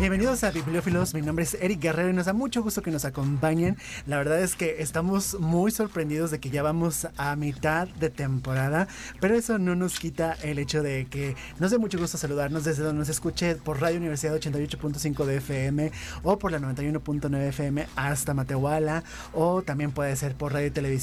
Bienvenidos a Bibliófilos, mi nombre es Eric Guerrero y nos da mucho gusto que nos acompañen. La verdad es que estamos muy sorprendidos de que ya vamos a mitad de temporada, pero eso no nos quita el hecho de que nos dé mucho gusto saludarnos desde donde nos escuche por Radio Universidad 88.5 de FM o por la 91.9 FM hasta Matehuala, o también puede ser por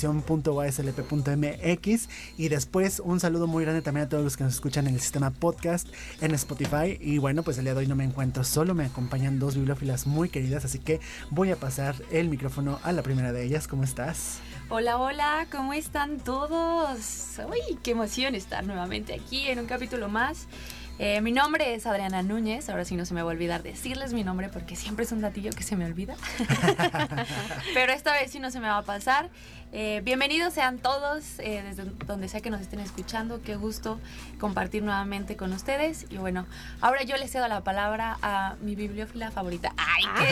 radiotelevisión.uslp.mx. Y después un saludo muy grande también a todos los que nos escuchan en el sistema podcast en Spotify. Y bueno, pues el día de hoy no me encuentro solo, me acompañan dos bibliófilas muy queridas, así que voy a pasar el micrófono a la primera de ellas. ¿Cómo estás? Hola, hola, ¿cómo están todos? Uy, qué emoción estar nuevamente aquí en un capítulo más. Mi nombre es Adriana Núñez, ahora sí no se me va a olvidar decirles mi nombre porque siempre es un datillo que se me olvida. Pero esta vez sí no se me va a pasar. Bienvenidos sean todos, desde donde sea que nos estén escuchando. Qué gusto compartir nuevamente con ustedes. Y bueno, ahora yo les cedo la palabra a mi bibliófila favorita. ¡Ay, qué!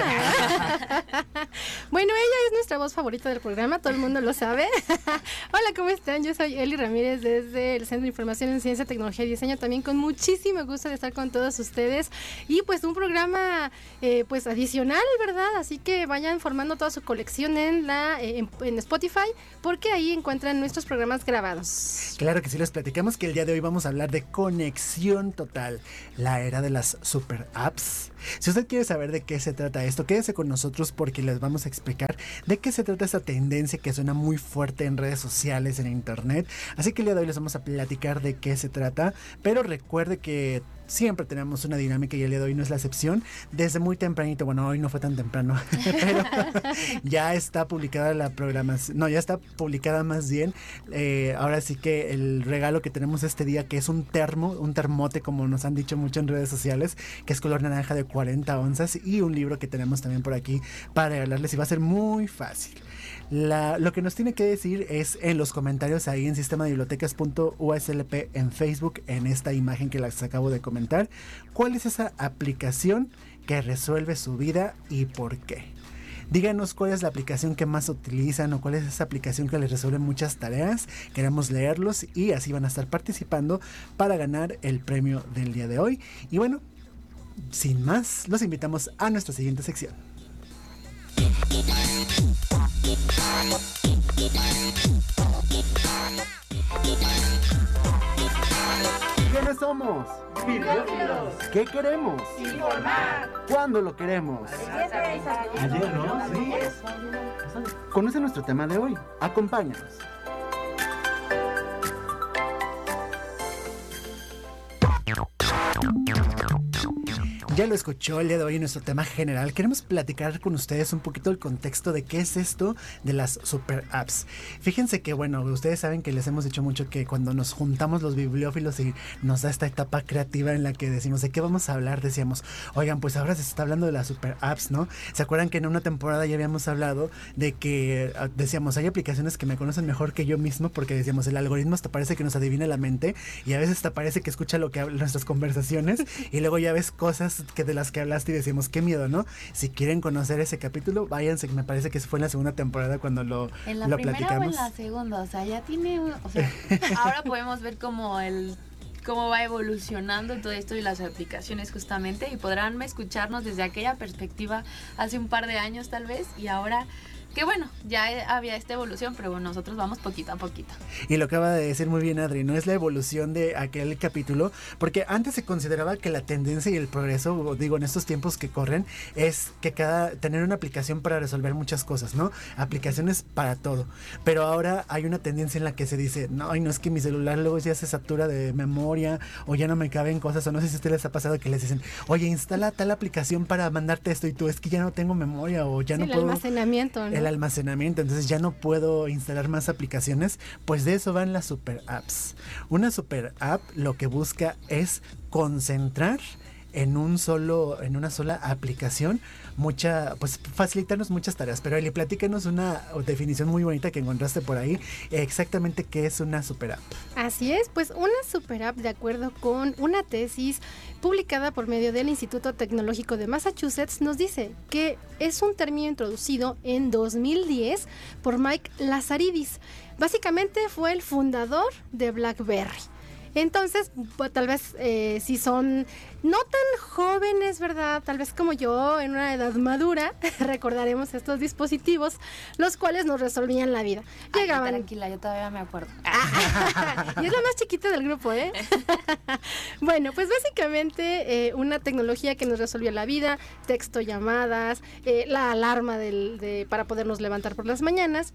Bueno, ella es nuestra voz favorita del programa, todo el mundo lo sabe. Hola, ¿cómo están? Yo soy Eli Ramírez desde el Centro de Información en Ciencia, Tecnología y Diseño, también con muchísimo gusto de estar con todos ustedes. Y pues un programa pues adicional, ¿verdad? Así que vayan formando toda su colección en Spotify, porque ahí encuentran nuestros programas grabados. Claro que sí, les platicamos que el día de hoy vamos a hablar de conexión total, la era de las super apps. Si usted quiere saber de qué se trata esto, quédese con nosotros porque les vamos a explicar de qué se trata esta tendencia que suena muy fuerte en redes sociales, en internet. Así que el día de hoy les vamos a platicar de qué se trata, pero recuerde que siempre tenemos una dinámica y el día de hoy no es la excepción. Desde muy tempranito, bueno, hoy no fue tan temprano, pero ya está publicada la programación, no, ya está publicada más bien. Ahora sí que el regalo que tenemos este día, que es un termote, como nos han dicho mucho en redes sociales, que es color naranja de 40 onzas, y un libro que tenemos también por aquí para regalarles, y va a ser muy fácil. Lo que nos tiene que decir es en los comentarios ahí en sistemadebibliotecas.uslp en Facebook, en esta imagen que les acabo de comentar, cuál es esa aplicación que resuelve su vida y por qué. Díganos cuál es la aplicación que más utilizan o cuál es esa aplicación que les resuelve muchas tareas. Queremos leerlos y así van a estar participando para ganar el premio del día de hoy. Y bueno, sin más, los invitamos a nuestra siguiente sección. ¿Quiénes somos? Bibliófilos. ¿Qué queremos? Informar. ¿Cuándo lo queremos? Ayer, ¿no? Sí. Conoce nuestro tema de hoy. Acompáñanos. Ya lo escuchó, el día de hoy en nuestro tema general queremos platicar con ustedes un poquito el contexto de qué es esto de las super apps. Fíjense que, bueno, ustedes saben que les hemos dicho mucho que cuando nos juntamos los bibliófilos y nos da esta etapa creativa en la que decimos de qué vamos a hablar, decíamos, oigan, pues ahora se está hablando de las super apps, ¿no? ¿Se acuerdan que en una temporada ya habíamos hablado de que decíamos, hay aplicaciones que me conocen mejor que yo mismo, porque decíamos, el algoritmo hasta parece que nos adivina la mente y a veces hasta parece que escucha lo que hablan nuestras conversaciones y luego ya ves cosas que de las que hablaste y decimos, qué miedo, ¿no? Si quieren conocer ese capítulo, váyanse, que me parece que fue en la segunda temporada cuando lo platicamos. ¿En la primera o en la segunda? O sea, ya tiene, o sea, ahora podemos ver cómo va evolucionando todo esto y las aplicaciones justamente, y podrán escucharnos desde aquella perspectiva hace un par de años tal vez, y ahora que bueno, ya había esta evolución, pero bueno, nosotros vamos poquito a poquito. Y lo acaba de decir muy bien Adri, no es la evolución de aquel capítulo, porque antes se consideraba que la tendencia y el progreso, digo, en estos tiempos que corren, es que tener una aplicación para resolver muchas cosas, ¿no? Aplicaciones para todo. Pero ahora hay una tendencia en la que se dice, no es que mi celular luego ya se satura de memoria, o ya no me caben cosas, o no sé si a ustedes les ha pasado que les dicen, oye, instala tal aplicación para mandarte esto, y tú, es que ya no tengo memoria, o ya no puedo. El almacenamiento, ¿no? El almacenamiento, entonces ya no puedo instalar más aplicaciones. Pues de eso van las super apps. Una super app lo que busca es concentrar en una sola aplicación, pues facilitarnos muchas tareas. Pero Eli, platícanos una definición muy bonita que encontraste por ahí, exactamente qué es una super app. Así es, pues una super app, de acuerdo con una tesis publicada por medio del Instituto Tecnológico de Massachusetts, nos dice que es un término introducido en 2010 por Mike Lazaridis. Básicamente fue el fundador de BlackBerry. Entonces, pues, tal vez si son no tan jóvenes, ¿verdad? Tal vez como yo, en una edad madura, recordaremos estos dispositivos, los cuales nos resolvían la vida. Llegaban... Ay, tranquila, yo todavía me acuerdo. Y es la más chiquita del grupo, ¿eh? Bueno, pues básicamente una tecnología que nos resolvía la vida, texto, llamadas, la alarma para podernos levantar por las mañanas.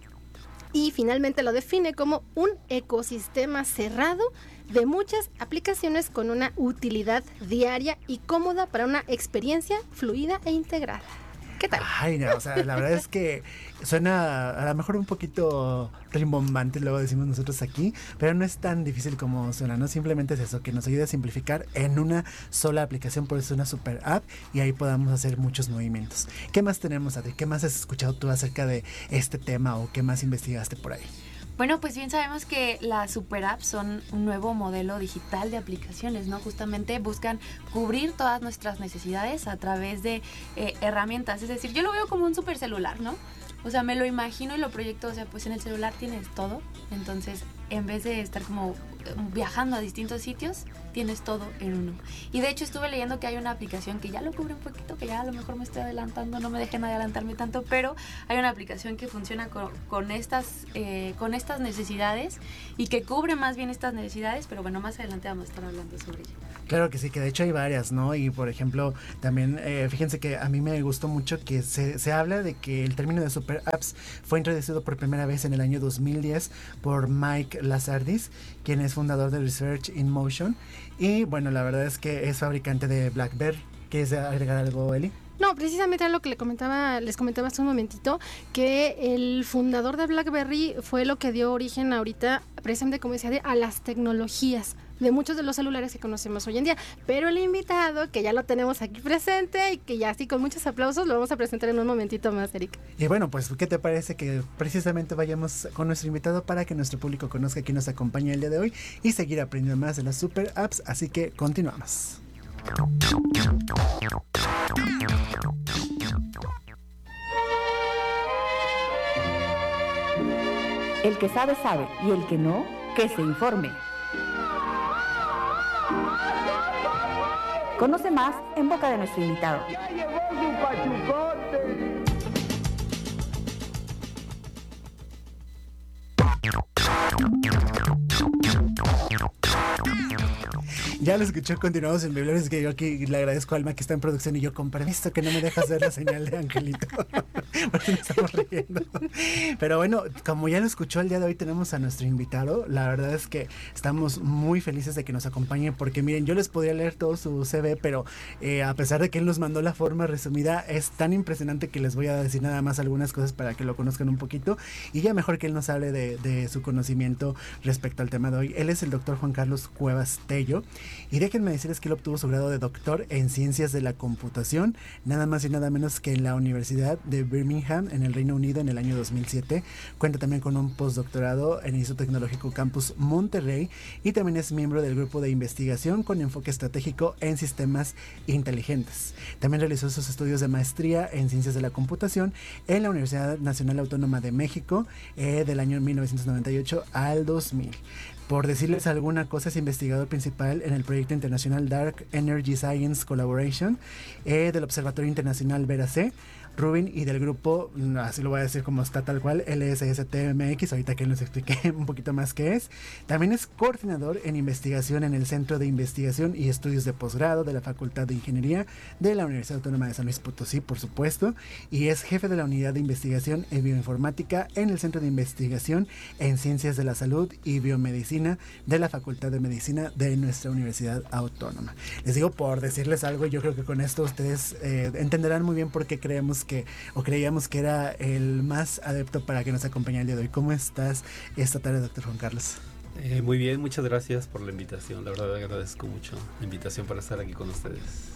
Y finalmente lo define como un ecosistema cerrado de muchas aplicaciones con una utilidad diaria y cómoda para una experiencia fluida e integrada. ¿Qué tal? Ay, no, o sea, la verdad es que suena a lo mejor un poquito rimbombante, luego decimos nosotros aquí, pero no es tan difícil como suena, ¿no? Simplemente es eso, que nos ayude a simplificar en una sola aplicación, por eso es una super app, y ahí podamos hacer muchos movimientos. ¿Qué más tenemos, Adri? ¿Qué más has escuchado tú acerca de este tema o qué más investigaste por ahí? Bueno, pues bien sabemos que las super apps son un nuevo modelo digital de aplicaciones, ¿no? Justamente buscan cubrir todas nuestras necesidades a través de herramientas. Es decir, yo lo veo como un super celular, ¿no? O sea, me lo imagino y lo proyecto, o sea, pues en el celular tienes todo. Entonces, en vez de estar como viajando a distintos sitios, tienes todo en uno. Y de hecho estuve leyendo que hay una aplicación que ya lo cubre un poquito, que ya a lo mejor me estoy adelantando, no me dejen adelantarme tanto, pero hay una aplicación que funciona con estas necesidades y que cubre más bien estas necesidades, pero bueno, más adelante vamos a estar hablando sobre ella. Claro que sí, que de hecho hay varias, ¿no? Y por ejemplo, también fíjense que a mí me gustó mucho que se habla de que el término de super apps fue introducido por primera vez en el año 2010 por Mike Lazardis, quien es fundador de Research in Motion. Y bueno, la verdad es que es fabricante de BlackBerry. ¿Quieres agregar algo, Eli? No, precisamente era lo que les comentaba hace un momentito, que el fundador de BlackBerry fue lo que dio origen ahorita, precisamente como decía, a las tecnologías de muchos de los celulares que conocemos hoy en día. Pero el invitado, que ya lo tenemos aquí presente y que ya así con muchos aplausos lo vamos a presentar en un momentito más, Eric. Y bueno, pues ¿qué te parece que precisamente vayamos con nuestro invitado para que nuestro público conozca quién nos acompaña el día de hoy y seguir aprendiendo más de las super apps? Así que continuamos. El que sabe, sabe, y el que no, que se informe. Conoce más en boca de nuestro invitado. ¡Ya llegó su pachucote! Ya lo escuchó, continuamos en Bibliores, que yo aquí le agradezco a Alma que está en producción y yo con permiso que no me deja hacer la señal de Angelito. Porque nos estamos riendo. Pero bueno, como ya lo escuchó, el día de hoy tenemos a nuestro invitado. La verdad es que estamos muy felices de que nos acompañe porque miren, yo les podría leer todo su CV, pero a pesar de que él nos mandó la forma resumida, es tan impresionante que les voy a decir nada más algunas cosas para que lo conozcan un poquito y ya mejor que él nos hable de su conocimiento respecto al tema de hoy. Él es el doctor Juan Carlos Cuevas Tello. Y déjenme decirles que él obtuvo su grado de doctor en Ciencias de la Computación, nada más y nada menos que en la Universidad de Birmingham, en el Reino Unido, en el año 2007. Cuenta también con un postdoctorado en el Instituto Tecnológico Campus Monterrey y también es miembro del grupo de investigación con enfoque estratégico en sistemas inteligentes. También realizó sus estudios de maestría en Ciencias de la Computación en la Universidad Nacional Autónoma de México del año 1998 al 2000. Por decirles alguna cosa, es investigador principal en el proyecto internacional Dark Energy Science Collaboration del Observatorio Internacional Vera-C, Rubin y del grupo, así lo voy a decir como está tal cual, LSSTMX, ahorita que nos expliqué un poquito más qué es. También es coordinador en investigación en el Centro de Investigación y Estudios de Posgrado de la Facultad de Ingeniería de la Universidad Autónoma de San Luis Potosí, por supuesto, y es jefe de la Unidad de Investigación en Bioinformática en el Centro de Investigación en Ciencias de la Salud y Biomedicina de la Facultad de Medicina de nuestra Universidad Autónoma. Les digo por decirles algo, yo creo que con esto ustedes entenderán muy bien por qué creíamos que era el más adepto para que nos acompañara el día de hoy. ¿Cómo estás esta tarde, doctor Juan Carlos? Muy bien, muchas gracias por la invitación. La verdad agradezco mucho la invitación para estar aquí con ustedes.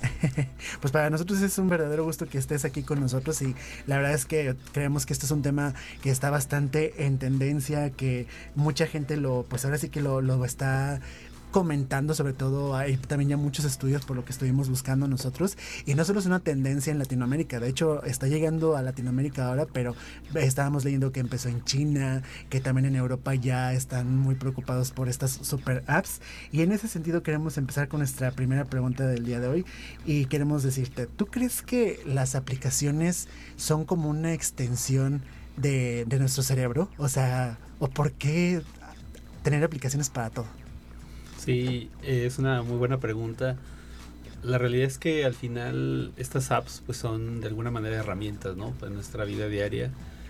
Pues para nosotros es un verdadero gusto que estés aquí con nosotros y la verdad es que creemos que este es un tema que está bastante en tendencia, que mucha gente pues ahora sí que lo está comentando, sobre todo hay también ya muchos estudios por lo que estuvimos buscando nosotros, y no solo es una tendencia en Latinoamérica, de hecho está llegando a Latinoamérica ahora, pero estábamos leyendo que empezó en China, que también en Europa ya están muy preocupados por estas super apps, y en ese sentido queremos empezar con nuestra primera pregunta del día de hoy, y queremos decirte, ¿tú crees que las aplicaciones son como una extensión de nuestro cerebro? O sea, ¿o por qué tener aplicaciones para todo? Sí, es una muy buena pregunta. La realidad es que al final estas apps pues son de alguna manera herramientas, ¿no? Para nuestra vida diaria,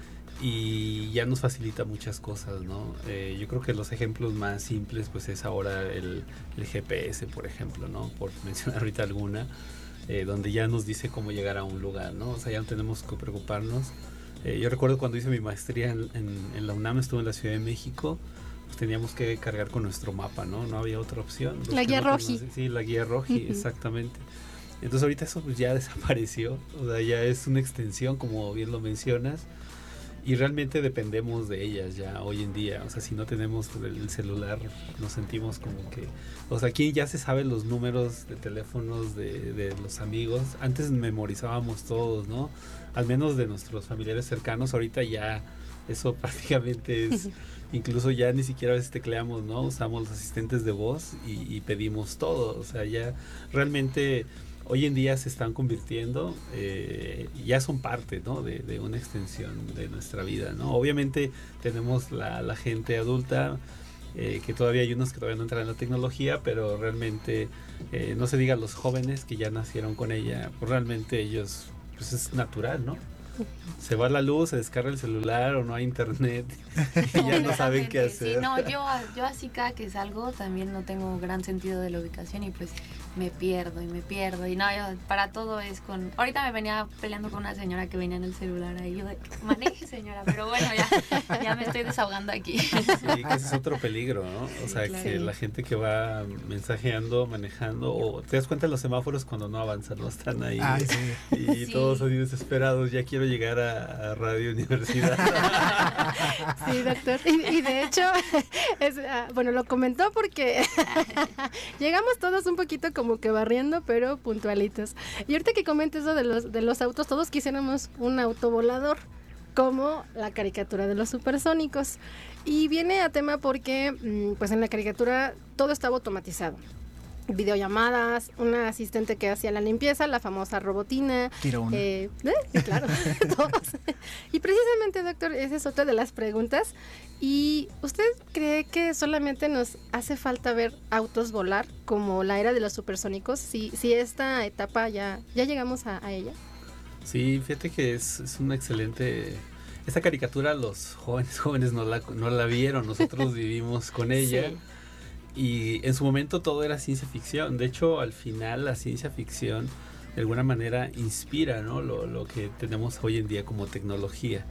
y ya nos facilita muchas cosas, ¿no? Yo creo que los ejemplos más simples pues es ahora el GPS, por ejemplo, ¿no? Por mencionar ahorita alguna, donde ya nos dice cómo llegar a un lugar, ¿no? O sea, ya no tenemos que preocuparnos. Yo recuerdo cuando hice mi maestría en la UNAM, estuve en la Ciudad de México, pues teníamos que cargar con nuestro mapa, ¿no? No había otra opción. La guía Roji. Sí, la guía Roji, exactamente. Entonces ahorita eso pues ya desapareció, o sea, ya es una extensión, como bien lo mencionas, y realmente dependemos de ellas ya hoy en día. O sea, si no tenemos el celular, nos sentimos como que... O sea, aquí ya se saben los números de teléfonos de los amigos. Antes memorizábamos todos, ¿no? Al menos de nuestros familiares cercanos. Ahorita ya eso prácticamente es... Incluso ya ni siquiera a veces tecleamos, ¿no? Usamos los asistentes de voz y pedimos todo. O sea, ya realmente... Hoy en día se están convirtiendo, ya son parte, ¿no? de una extensión de nuestra vida, ¿no? Obviamente tenemos la gente adulta, que todavía hay unos que todavía no entran en la tecnología, pero realmente no se diga los jóvenes que ya nacieron con ella, pues realmente ellos, pues es natural, ¿no? Se va la luz, se descarga el celular o no hay internet y ya no saben qué hacer. Sí, no, yo así cada que salgo también no tengo gran sentido de la ubicación y pues me pierdo y no, yo para todo es con... Ahorita me venía peleando con una señora que venía en el celular ahí, yo de, maneje señora, pero bueno, ya me estoy desahogando aquí. Sí, que ese es otro peligro, ¿no? O sea, claro, que la gente que va mensajeando, manejando, o te das cuenta en los semáforos cuando no avanzan, no están ahí. Ay, sí. Y sí, todos así desesperados, ya quiero llegar a Radio Universidad. Sí, doctor. Y de hecho, bueno, lo comentó porque llegamos todos un poquito como que barriendo, pero puntualitos. Y ahorita que comentes eso de los autos, todos quisiéramos un auto volador, como la caricatura de los supersónicos. Y viene a tema porque, pues en la caricatura todo estaba automatizado. Videollamadas, una asistente que hacía la limpieza, la famosa robotina. Tiro una. Claro, todos. Y precisamente, doctor, esa es otra de las preguntas. ¿Y usted cree que solamente nos hace falta ver autos volar como la era de los supersónicos? Si esta etapa ya llegamos a ella. Sí, fíjate que es una excelente... Esta caricatura los jóvenes no la vieron, nosotros vivimos con ella. Sí. Y en su momento todo era ciencia ficción. De hecho, al final la ciencia ficción de alguna manera inspira, ¿no? lo que tenemos hoy en día como tecnología.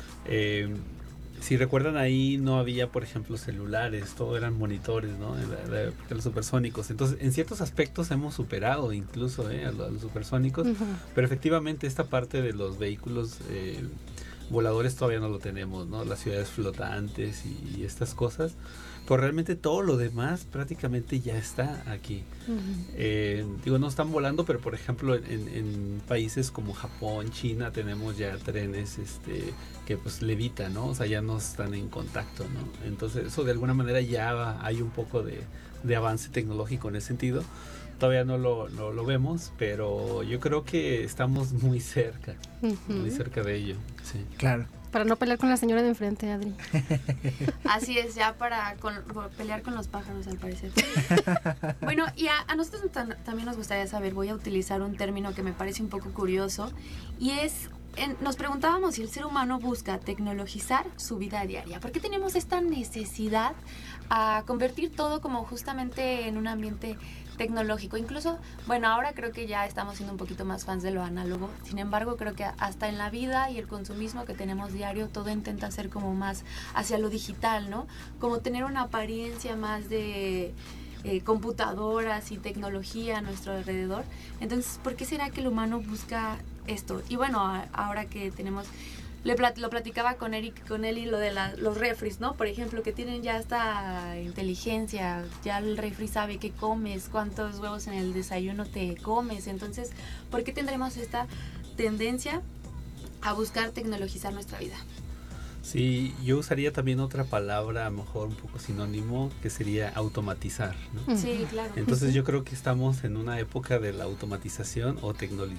Si recuerdan, ahí no había, por ejemplo, celulares, todo eran monitores, ¿no? De los supersónicos. Entonces, en ciertos aspectos hemos superado incluso a los supersónicos, pero efectivamente esta parte de los vehículos voladores todavía no lo tenemos, ¿no? Las ciudades flotantes y estas cosas. Pero realmente todo lo demás prácticamente ya está aquí. Digo, no están volando, pero por ejemplo en países como Japón, China, tenemos ya trenes que pues levitan, ¿no? O sea, ya no están en contacto, ¿no? Entonces eso de alguna manera ya hay un poco de avance tecnológico en ese sentido. Todavía no lo vemos, pero yo creo que estamos muy cerca de ello. Sí. Claro. Para no pelear con la señora de enfrente, Adri. Así es, ya para pelear con los pájaros, al parecer. Bueno, y a nosotros también nos gustaría saber, voy a utilizar un término que me parece un poco curioso, y es, nos preguntábamos si el ser humano busca tecnologizar su vida diaria. ¿Por qué tenemos esta necesidad a convertir todo como justamente en un ambiente tecnológico? Incluso, bueno, ahora creo que ya estamos siendo un poquito más fans de lo análogo. Sin embargo, creo que hasta en la vida y el consumismo que tenemos diario, todo intenta ser como más hacia lo digital, ¿no? Como tener una apariencia más de computadoras y tecnología a nuestro alrededor. Entonces, ¿por qué será que el humano busca esto? Y bueno, ahora que tenemos lo platicaba con Eric, con Eli, lo de los refris, ¿no? Por ejemplo, que tienen ya esta inteligencia, ya el refri sabe qué comes, cuántos huevos en el desayuno te comes. Entonces, ¿por qué tendremos esta tendencia a buscar tecnologizar nuestra vida? Sí, yo usaría también otra palabra, a lo mejor un poco sinónimo, que sería automatizar, ¿no? Sí, claro. Entonces yo creo que estamos en una época de la automatización o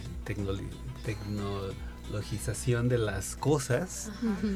tecnologización de las cosas.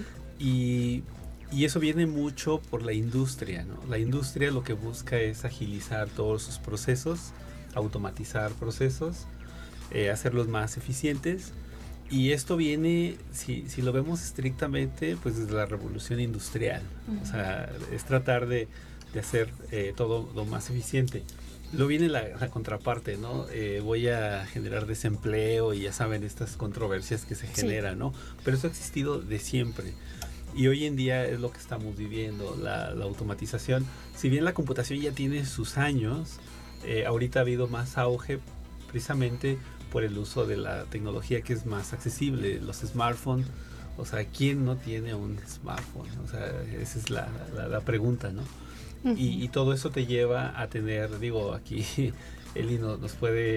Y eso viene mucho por la industria, ¿no? La industria lo que busca es agilizar todos sus procesos, automatizar procesos, hacerlos más eficientes. Y esto viene, si lo vemos estrictamente, pues desde la revolución industrial. O sea, es tratar de hacer todo lo más eficiente. Luego viene la contraparte, ¿no? Voy a generar desempleo y ya saben estas controversias que se generan, ¿no? Pero eso ha existido de siempre. Y hoy en día es lo que estamos viviendo, la automatización. Si bien la computación ya tiene sus años, ahorita ha habido más auge precisamente por el uso de la tecnología que es más accesible, los smartphones. O sea, ¿quién no tiene un smartphone? O sea, esa es la pregunta, ¿no? Y todo eso te lleva a tener, digo, aquí Eli nos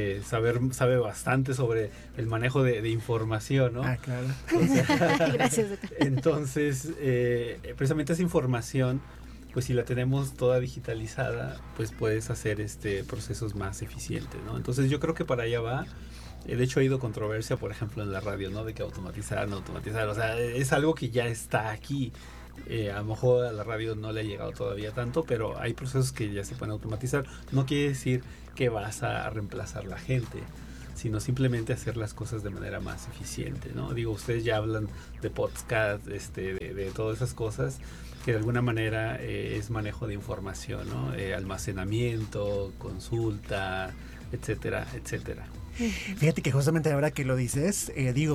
sabe bastante sobre el manejo de información, ¿no? Ah, claro. O sea, Gracias. entonces, precisamente esa información, pues si la tenemos toda digitalizada, pues puedes hacer procesos más eficientes, ¿no? Entonces yo creo que para allá va. De hecho ha habido controversia, por ejemplo, en la radio, ¿no? De que automatizar, o sea, es algo que ya está aquí. A lo mejor a la radio no le ha llegado todavía tanto, pero hay procesos que ya se pueden automatizar. No quiere decir que vas a reemplazar la gente, sino simplemente hacer las cosas de manera más eficiente, ¿no? Digo, ustedes ya hablan de podcast, de todas esas cosas, que de alguna manera es manejo de información, ¿no? Almacenamiento, consulta, etcétera, etcétera. Fíjate que justamente ahora que lo dices,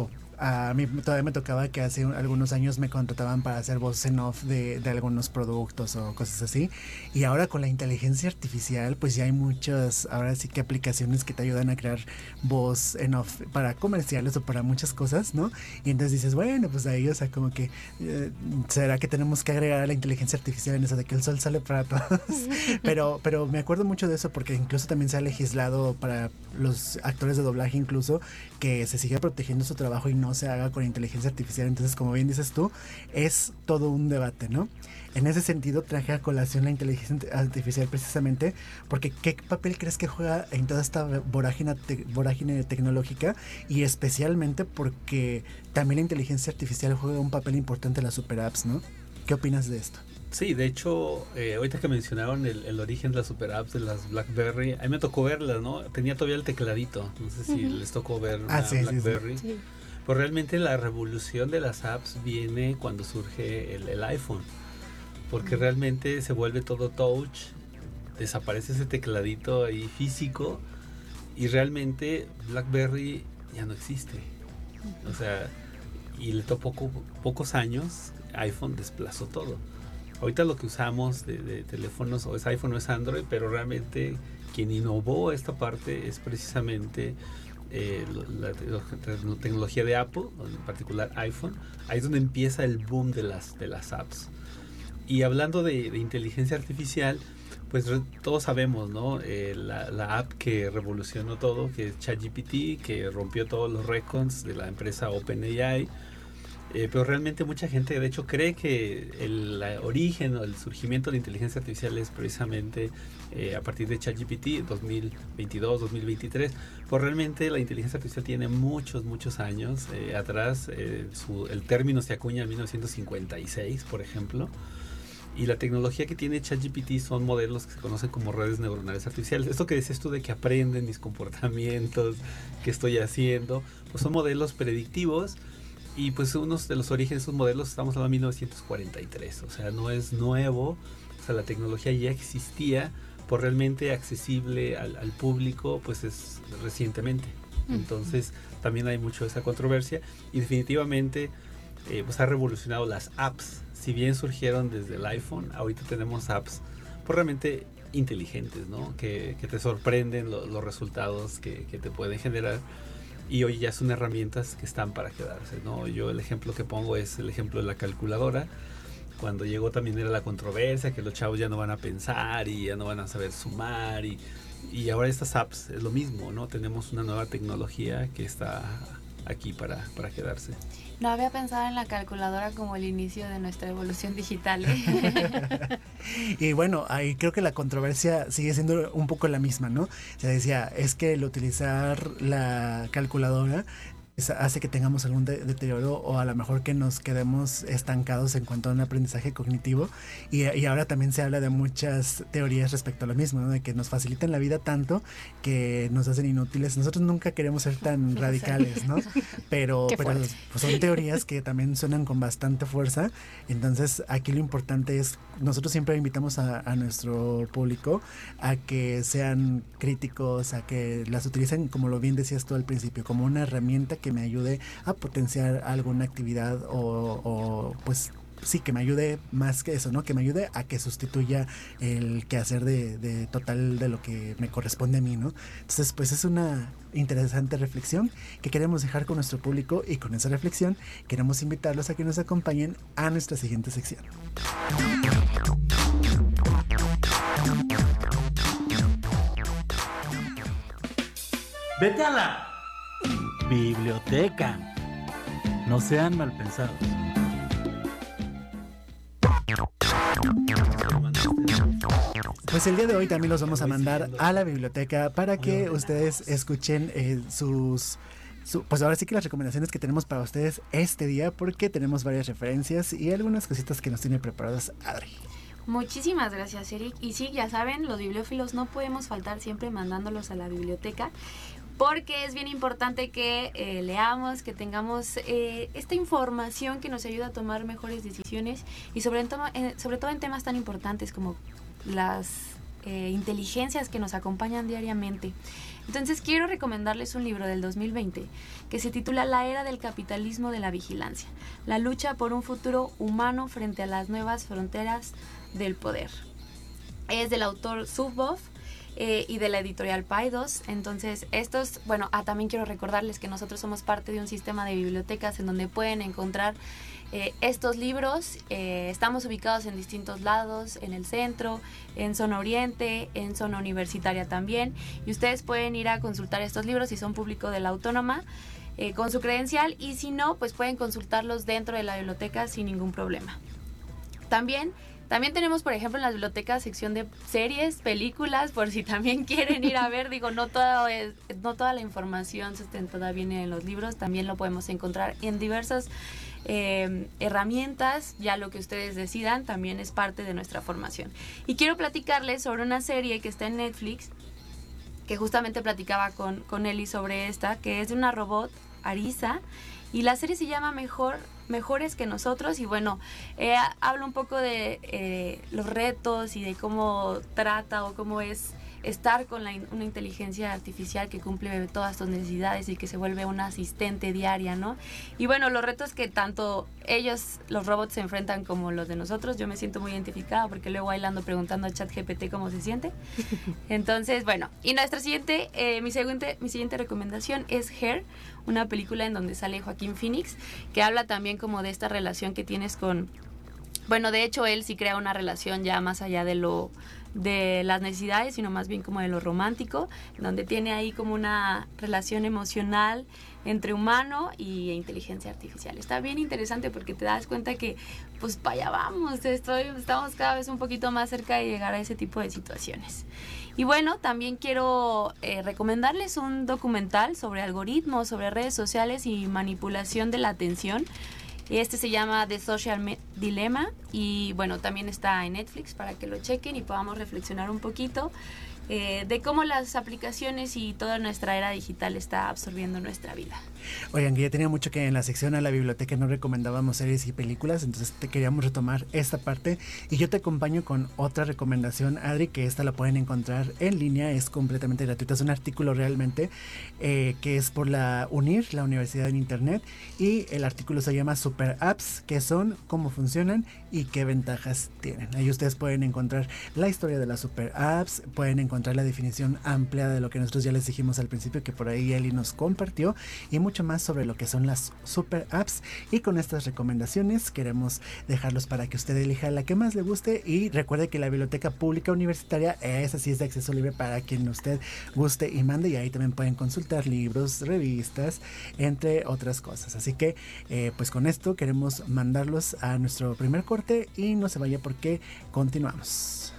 a mí todavía me tocaba que hace algunos años me contrataban para hacer voz en off de algunos productos o cosas así. Y ahora con la inteligencia artificial, pues ya hay muchas, ahora sí que aplicaciones que te ayudan a crear voz en off para comerciales o para muchas cosas, ¿no? Y entonces dices, bueno, pues ahí, o sea, como que, ¿será que tenemos que agregar a la inteligencia artificial en eso de que el sol sale para todos? pero me acuerdo mucho de eso porque incluso también se ha legislado para los actores de doblaje incluso que se siga protegiendo su trabajo y no se haga con inteligencia artificial. Entonces, como bien dices tú, es todo un debate, ¿no? En ese sentido traje a colación la inteligencia artificial precisamente porque ¿qué papel crees que juega en toda esta vorágine tecnológica? Y especialmente porque también la inteligencia artificial juega un papel importante en las super apps, ¿no? ¿Qué opinas de esto? Sí, de hecho, ahorita que mencionaron el origen de las super apps de las BlackBerry, a mí me tocó verlas, ¿no? Tenía todavía el tecladito, no sé si les tocó ver una BlackBerry. Sí. Pues realmente la revolución de las apps viene cuando surge el iPhone, porque realmente se vuelve todo touch, desaparece ese tecladito ahí físico y realmente BlackBerry ya no existe. O sea, y le tomó pocos años, iPhone desplazó todo. Ahorita lo que usamos de teléfonos o es iPhone o es Android, pero realmente quien innovó esta parte es precisamente la tecnología de Apple, en particular iPhone. Ahí es donde empieza el boom de las apps. Y hablando de inteligencia artificial, pues todos sabemos, ¿no? La app que revolucionó todo, que es ChatGPT, que rompió todos los récords de la empresa OpenAI. Pero realmente mucha gente de hecho cree que el origen o el surgimiento de la inteligencia artificial es precisamente a partir de ChatGPT 2022, 2023. Pues realmente la inteligencia artificial tiene muchos años atrás. El término se acuña en 1956, por ejemplo. Y la tecnología que tiene ChatGPT son modelos que se conocen como redes neuronales artificiales. Esto que dices tú de que aprenden mis comportamientos, qué estoy haciendo, pues son modelos predictivos. Y pues uno de los orígenes de esos modelos estamos hablando de 1943, o sea, no es nuevo, o sea, la tecnología ya existía, por realmente accesible al público, pues es recientemente. Entonces también hay mucho de esa controversia y definitivamente pues ha revolucionado las apps. Si bien surgieron desde el iPhone, ahorita tenemos apps pues realmente inteligentes, ¿no? Que te sorprenden los resultados que te pueden generar. y hoy ya son herramientas que están para quedarse, ¿no? Yo el ejemplo que pongo es el ejemplo de la calculadora. Cuando llegó también era la controversia, que los chavos ya no van a pensar y ya no van a saber sumar, y ahora estas apps es lo mismo, ¿no? Tenemos una nueva tecnología que está aquí para quedarse. No había pensado en la calculadora como el inicio de nuestra evolución digital, ¿eh? Y bueno, ahí creo que la controversia sigue siendo un poco la misma, ¿no? Se decía, es que el utilizar la calculadora hace que tengamos algún deterioro o a lo mejor que nos quedemos estancados en cuanto a un aprendizaje cognitivo, y ahora también se habla de muchas teorías respecto a lo mismo, ¿no? De que nos facilitan la vida tanto que nos hacen inútiles. Nosotros nunca queremos ser tan radicales, ¿no? Pero pues son teorías que también suenan con bastante fuerza. Entonces aquí lo importante es, nosotros siempre invitamos a nuestro público a que sean críticos, a que las utilicen, como lo bien decías tú al principio, como una herramienta que me ayude a potenciar alguna actividad o pues sí, que me ayude más que eso, ¿no? Que me ayude a que sustituya el quehacer de total de lo que me corresponde a mí, ¿no? Entonces, pues es una interesante reflexión que queremos dejar con nuestro público, y con esa reflexión queremos invitarlos a que nos acompañen a nuestra siguiente sección. Vete a la biblioteca. No sean mal pensados. Pues el día de hoy también los vamos a mandar a la biblioteca para que ustedes escuchen pues ahora sí que las recomendaciones que tenemos para ustedes este día, porque tenemos varias referencias y algunas cositas que nos tiene preparadas Adri. Muchísimas gracias, Eric. Y sí, ya saben, los bibliófilos no podemos faltar siempre mandándolos a la biblioteca, porque es bien importante que leamos, que tengamos esta información que nos ayuda a tomar mejores decisiones, y sobre todo en temas tan importantes como las inteligencias que nos acompañan diariamente. Entonces quiero recomendarles un libro del 2020 que se titula La era del capitalismo de la vigilancia, la lucha por un futuro humano frente a las nuevas fronteras del poder. Es del autor Zuboff y de la editorial Paidós. Entonces también quiero recordarles que nosotros somos parte de un sistema de bibliotecas en donde pueden encontrar estos libros. Estamos ubicados en distintos lados, en el centro, en zona oriente, en zona universitaria también, y ustedes pueden ir a consultar estos libros si son público de la Autónoma con su credencial, y si no, pues pueden consultarlos dentro de la biblioteca sin ningún problema. También tenemos, por ejemplo, en las bibliotecas sección de series, películas, por si también quieren ir a ver. Digo, no toda la información sustentada viene en los libros, también lo podemos encontrar en diversas herramientas. Ya lo que ustedes decidan también es parte de nuestra formación. Y quiero platicarles sobre una serie que está en Netflix, que justamente platicaba con Eli sobre esta, que es de una robot, Arisa, y la serie se llama Mejores que Nosotros. Y bueno, habla un poco de los retos y de cómo trata o cómo es estar con una inteligencia artificial que cumple todas tus necesidades y que se vuelve una asistente diaria, ¿no? Y bueno, los retos que tanto ellos, los robots, se enfrentan como los de nosotros. Yo me siento muy identificada porque luego ahí ando preguntando a ChatGPT cómo se siente. Entonces, bueno, y mi siguiente recomendación es Her, una película en donde sale Joaquín Phoenix, que habla también como de esta relación que tienes con... Bueno, de hecho, él sí crea una relación ya más allá de las necesidades, sino más bien como de lo romántico, donde tiene ahí como una relación emocional entre humano y inteligencia artificial. Está bien interesante porque te das cuenta que pues para allá vamos, estamos cada vez un poquito más cerca de llegar a ese tipo de situaciones. Y bueno, también quiero recomendarles un documental sobre algoritmos, sobre redes sociales y manipulación de la atención. Este se llama The Social Dilemma, y bueno, también está en Netflix para que lo chequen y podamos reflexionar un poquito de cómo las aplicaciones y toda nuestra era digital está absorbiendo nuestra vida. Oigan, que ya tenía mucho que en la sección a la biblioteca no recomendábamos series y películas, entonces te queríamos retomar esta parte, y yo te acompaño con otra recomendación, Adri, que esta la pueden encontrar en línea, es completamente gratuita, es un artículo realmente que es por la UNIR, la Universidad en Internet, y el artículo se llama Super Apps, qué son, cómo funcionan y qué ventajas tienen. Ahí ustedes pueden encontrar la historia de las Super Apps, pueden encontrar encontrar la definición amplia de lo que nosotros ya les dijimos al principio, que por ahí Eli nos compartió, y mucho más sobre lo que son las super apps. Y con estas recomendaciones queremos dejarlos para que usted elija la que más le guste, y recuerde que la Biblioteca Pública Universitaria, esa sí es de acceso libre para quien usted guste y mande, y ahí también pueden consultar libros, revistas, entre otras cosas. Así que pues con esto queremos mandarlos a nuestro primer corte y no se vaya porque continuamos.